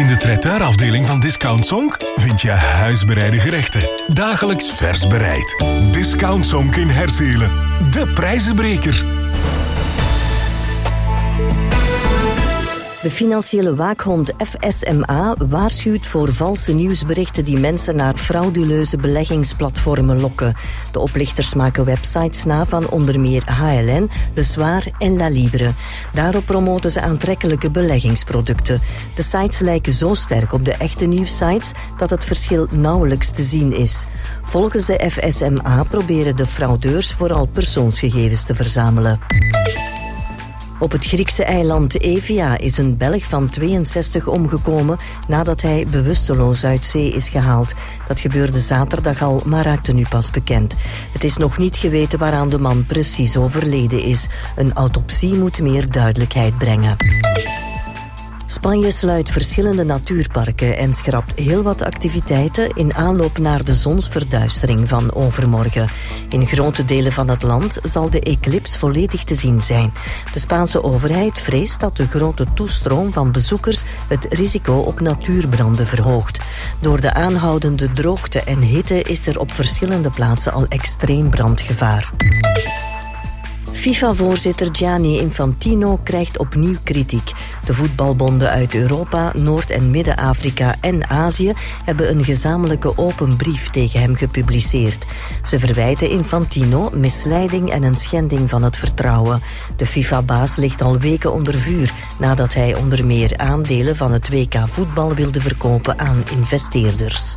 In de traiteurafdeling van Discount Sonk vind je huisbereide gerechten. Dagelijks vers bereid. Discount Sonk in Herselen. De prijzenbreker. De financiële waakhond FSMA waarschuwt voor valse nieuwsberichten die mensen naar frauduleuze beleggingsplatformen lokken. De oplichters maken websites na van onder meer HLN, Le Soir en La Libre. Daarop promoten ze aantrekkelijke beleggingsproducten. De sites lijken zo sterk op de echte nieuwssites dat het verschil nauwelijks te zien is. Volgens de FSMA proberen de fraudeurs vooral persoonsgegevens te verzamelen. Op het Griekse eiland Evia is een Belg van 62 omgekomen nadat hij bewusteloos uit zee is gehaald. Dat gebeurde zaterdag al, maar raakte nu pas bekend. Het is nog niet geweten waaraan de man precies overleden is. Een autopsie moet meer duidelijkheid brengen. Spanje sluit verschillende natuurparken en schrapt heel wat activiteiten in aanloop naar de zonsverduistering van overmorgen. In grote delen van het land zal de eclips volledig te zien zijn. De Spaanse overheid vreest dat de grote toestroom van bezoekers het risico op natuurbranden verhoogt. Door de aanhoudende droogte en hitte is er op verschillende plaatsen al extreem brandgevaar. FIFA-voorzitter Gianni Infantino krijgt opnieuw kritiek. De voetbalbonden uit Europa, Noord- en Midden-Afrika en Azië hebben een gezamenlijke open brief tegen hem gepubliceerd. Ze verwijten Infantino misleiding en een schending van het vertrouwen. De FIFA-baas ligt al weken onder vuur nadat hij onder meer aandelen van het WK voetbal wilde verkopen aan investeerders.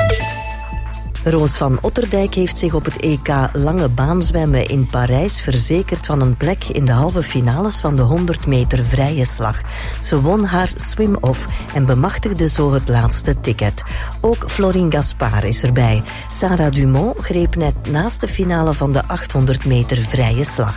Roos van Otterdijk heeft zich op het EK lange baan zwemmen in Parijs verzekerd van een plek in de halve finales van de 100 meter vrije slag. Ze won haar swim-off en bemachtigde zo het laatste ticket. Ook Florine Gaspard is erbij. Sarah Dumont greep net naast de finale van de 800 meter vrije slag.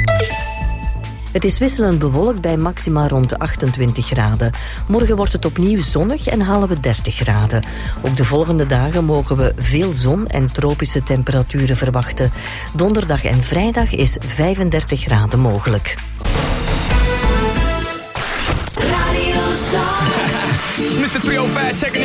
Het is wisselend bewolkt bij maxima rond de 28 graden. Morgen wordt het opnieuw zonnig en halen we 30 graden. Ook de volgende dagen mogen we veel zon en tropische temperaturen verwachten. Donderdag en vrijdag is 35 graden mogelijk. Radio Star. Mr. 305 checking